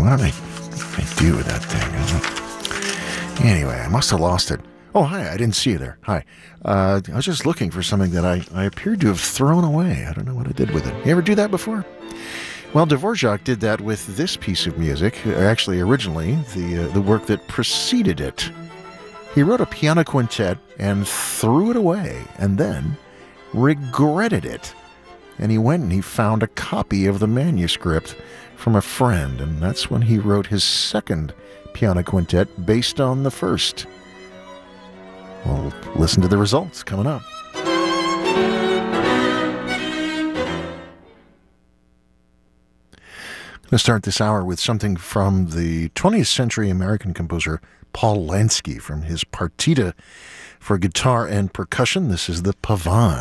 What did I do with that thing? Anyway, I must have lost it. Oh, hi, I didn't see you there. Hi. I was just looking for something that I appeared to have thrown away. I don't know what I did with it. You ever do that before? Well, Dvorak did that with this piece of music, actually originally the work that preceded it. He wrote a piano quintet and threw it away, and then regretted it. And he went and he found a copy of the manuscript from a friend, and that's when he wrote his second piano quintet based on the first. We'll listen to the results coming up. I'm going to start this hour with something from the 20th century American composer Paul Lansky from his Partita for guitar and percussion. This is the Pavane.